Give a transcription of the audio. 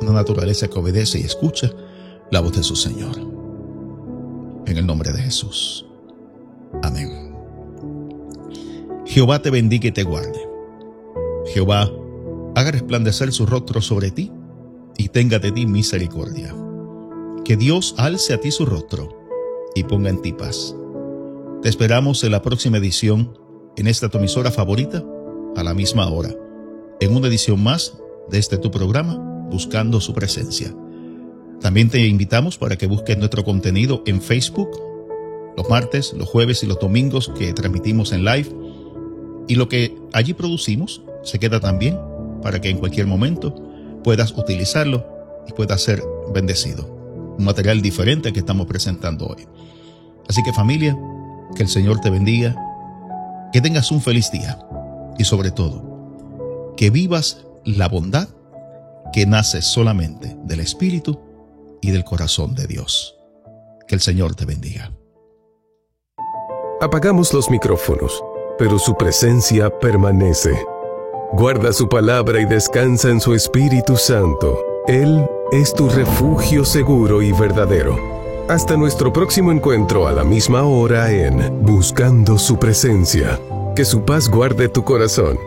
una naturaleza que obedece y escucha la voz de su Señor. En el nombre de Jesús. Amén. Jehová te bendiga y te guarde. Jehová haga resplandecer su rostro sobre ti y tenga de ti misericordia. Que Dios alce a ti su rostro y ponga en ti paz. Te esperamos en la próxima edición, en esta tu emisora favorita, a la misma hora, en una edición más de este tu programa, Buscando su Presencia. También te invitamos para que busques nuestro contenido en Facebook, los martes, los jueves y los domingos que transmitimos en live. Y lo que allí producimos se queda también para que en cualquier momento puedas utilizarlo y puedas ser bendecido. Un material diferente que estamos presentando hoy. Así que familia, que el Señor te bendiga, que tengas un feliz día y sobre todo, que vivas la bondad que nace solamente del Espíritu y del corazón de Dios. Que el Señor te bendiga. Apagamos los micrófonos, pero su presencia permanece. Guarda su palabra y descansa en su Espíritu Santo. Él es tu refugio seguro y verdadero. Hasta nuestro próximo encuentro a la misma hora en Buscando su Presencia. Que su paz guarde tu corazón.